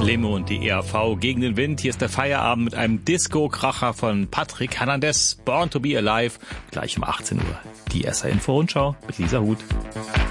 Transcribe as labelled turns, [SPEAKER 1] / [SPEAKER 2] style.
[SPEAKER 1] Lemo und die ERV gegen den Wind. Hier ist der Feierabend mit einem Disco-Kracher von Patrick Hernandez. Born to be Alive. Gleich um 18 Uhr. Die SR Info Rundschau mit Lisa Huth.